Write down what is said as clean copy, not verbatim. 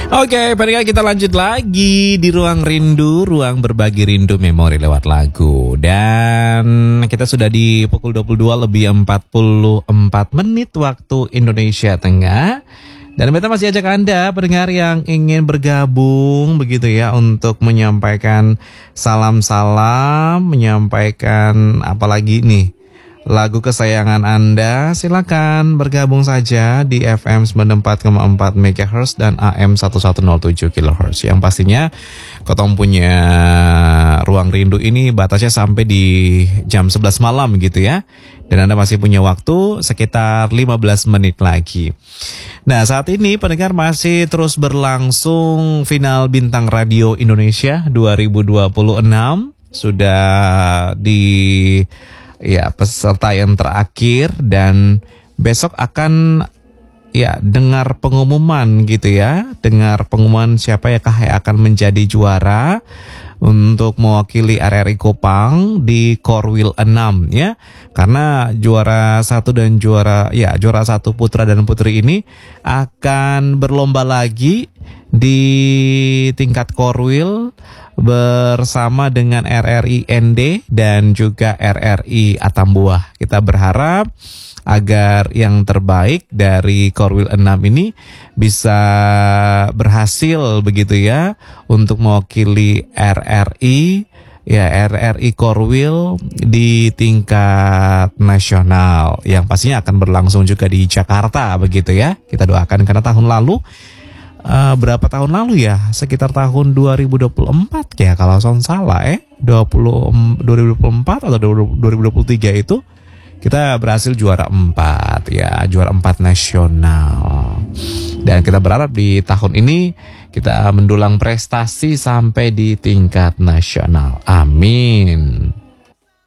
Oke, pendengar, kita lanjut lagi di Ruang Rindu, ruang berbagi rindu memori lewat lagu. Dan kita sudah di pukul 22 lebih 44 menit waktu Indonesia Tengah. Dan kita masih ajak Anda pendengar yang ingin bergabung begitu ya, untuk menyampaikan salam-salam, menyampaikan apalagi nih, lagu kesayangan Anda. Silakan bergabung saja di FM 94,4 MHz dan AM 1107 kHz. Yang pastinya Kotong punya Ruang Rindu ini batasnya sampai di jam 11 malam gitu ya. Dan Anda masih punya waktu sekitar 15 menit lagi. Nah, saat ini pendengar masih terus berlangsung final Bintang Radio Indonesia 2026. Sudah di peserta yang terakhir, dan besok akan dengar pengumuman gitu ya. Dengar pengumuman siapa yang akan menjadi juara untuk mewakili RRI Kupang di Korwil 6 ya. Karena juara 1 dan juara 1 putra dan putri ini akan berlomba lagi di tingkat Korwil bersama dengan RRI ND dan juga RRI Atambua. Kita berharap agar yang terbaik dari Korwil 6 ini bisa berhasil begitu ya, untuk mewakili RRI Korwil di tingkat nasional, yang pastinya akan berlangsung juga di Jakarta begitu ya. Kita doakan, karena tahun lalu berapa tahun lalu ya, sekitar tahun 2024 ya kalau salah 2024 atau 2023 itu kita berhasil juara 4 ya, juara 4 nasional. Dan kita berharap di tahun ini kita mendulang prestasi sampai di tingkat nasional. Amin.